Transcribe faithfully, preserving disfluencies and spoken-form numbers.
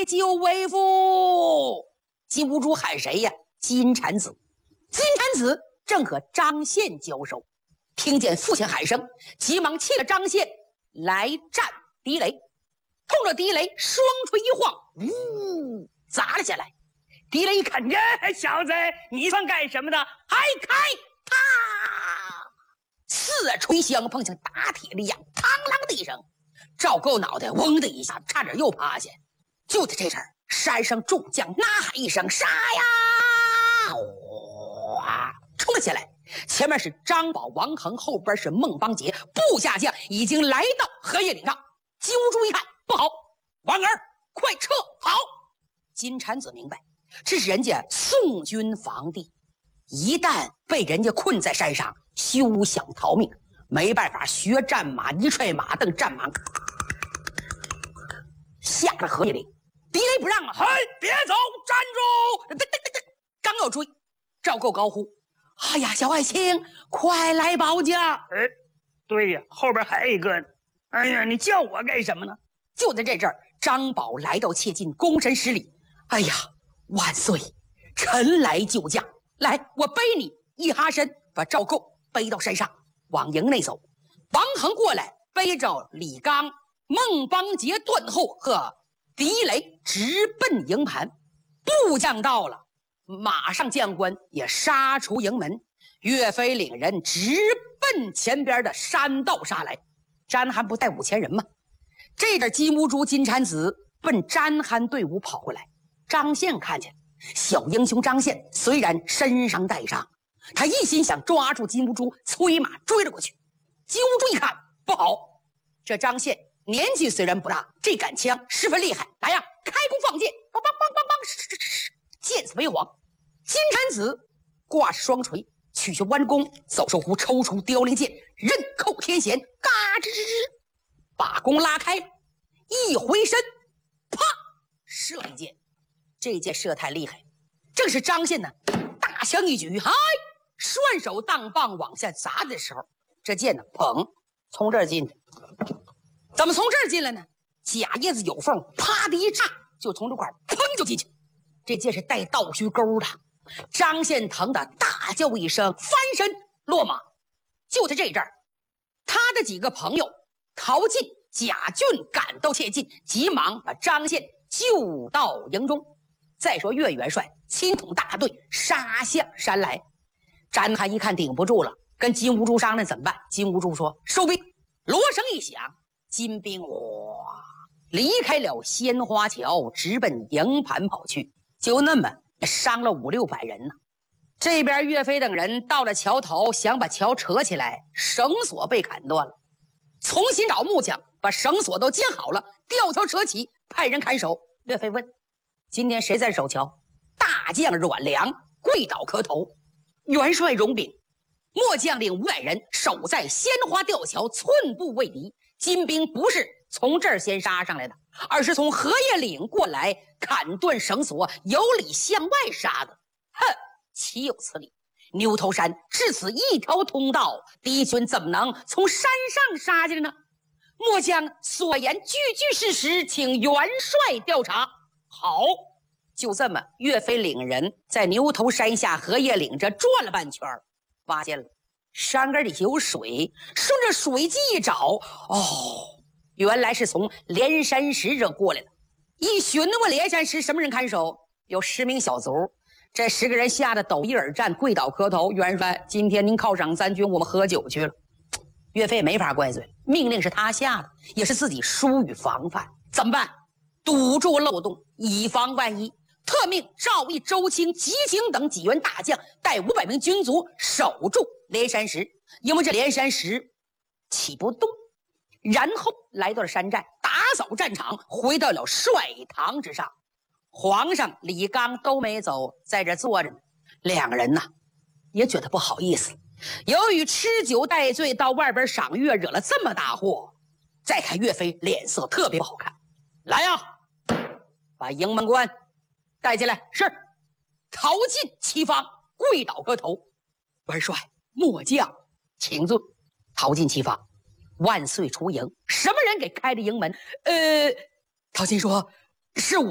来救为父。金兀术喊谁呀？金蝉子。金蝉子正和张宪交手，听见父亲喊声，急忙弃了张宪来战狄雷。冲着狄雷双锤一晃，呜，砸了下来。狄雷一看，这小子你算干什么的？还开！啪！四锤相碰，像打铁的一样，嘡啷的一声，赵构脑袋嗡的一下，差点又趴下。就在这阵儿，山上众将呐喊一声：“杀呀！”哇，冲了起来。前面是张宝、王恒，后边是孟邦杰，部下将已经来到荷叶岭上。金兀术一看，不好，王儿，快撤跑！金蝉子明白，这是人家宋军防地，一旦被人家困在山上，休想逃命。没办法，学战马，一踹马蹬，战马下了荷叶岭。狄雷不让啊！嘿，别走，站住！刚要追，赵构高呼：“哎呀，小爱卿，快来保驾！” 哎，对呀，后边还有一个呢。哎呀，你叫我干什么呢？ 就在这阵儿，张宝来到切近，躬身施礼：“哎呀，万岁！臣来救驾。来，我背你。”一哈身把赵构背到山上，往营内走。王恒过来，背着李刚、孟邦杰断后和狄雷直奔营盘。部将到了，马上将官也杀出营门。岳飞领人直奔前边的山道杀来。詹罕不带五千人吗？这阵金兀术、金蝉子奔詹罕队伍跑过来。张宪看见小英雄张宪虽然身伤带伤，他一心想抓住金兀术，催马追了过去。金兀术一看不好，这张宪年纪虽然不大，这杆枪十分厉害。来呀，开弓放箭，梆梆梆梆梆，箭似飞蝗。金蝉子挂着双锤，取去弯弓，走手弧抽出凋零箭，刃扣天弦，嘎吱吱吱，把弓拉开，一回身，啪，射一箭。这箭射太厉害，正是张宪呢大枪一举，嗨，顺手当棒往下砸的时候，这箭呢，砰，从这儿进去。怎么从这儿进来呢？假叶子有缝，啪的一炸，就从这块砰就进去。这箭是带倒须钩的。张宪疼的大叫一声，翻身落马。就在这阵儿，他的几个朋友陶进、贾俊赶到切近，急忙把张宪救到营中。再说岳元帅亲统大队杀向山来。詹罕一看顶不住了，跟金兀术商量怎么办。金兀术说：“收兵。”锣声一响，金兵哇离开了鲜花桥，直奔营盘跑去。就那么伤了五六百人呢。这边岳飞等人到了桥头，想把桥扯起来，绳索被砍断了。重新找木匠，把绳索都接好了，吊桥扯起，派人看守。岳飞问：“今天谁在守桥？”大将阮良跪倒磕头。元帅荣炳，末将领五百人守在鲜花吊桥，寸步未离。金兵不是从这儿先杀上来的，而是从荷叶岭过来，砍断绳索，由里向外杀的。哼，岂有此理！牛头山至此一条通道，敌军怎么能从山上杀进来呢？末将所言句句事实，请元帅调查。好，就这么，岳飞领人在牛头山下荷叶岭这转了半圈，发现了山根底下有水，顺着水迹一找，哦，原来是从连山石这过来的。一询问连山石什么人看守，有十名小卒。这十个人吓得抖衣而战，跪倒磕头：“元帅，今天您犒赏三军，我们喝酒去了。”岳飞没法怪罪，命令是他下的，也是自己疏于防范，怎么办？堵住漏洞，以防万一。特命赵毅、周清、吉景等几员大将带五百名军卒守住连山石，因为这连山石起不动。然后来到了山寨，打扫战场，回到了帅堂之上。皇上、李纲都没走，在这坐着呢。两个人呢也觉得不好意思，由于吃酒带醉到外边赏月，惹了这么大祸。再看岳飞脸色特别不好看，来呀，把营门官带进来。是。陶进、齐方跪倒磕头：“元帅，末将请罪。”陶进、齐方万岁出营。什么人给开的营门？呃，陶进说：“是我。”